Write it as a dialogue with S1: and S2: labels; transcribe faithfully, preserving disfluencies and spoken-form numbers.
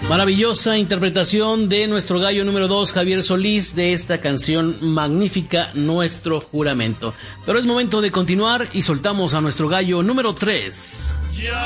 S1: Maravillosa interpretación de nuestro gallo número dos, Javier Solís, de esta canción magnífica, Nuestro Juramento. Pero es momento de continuar y soltamos a nuestro gallo número tres.
S2: Ya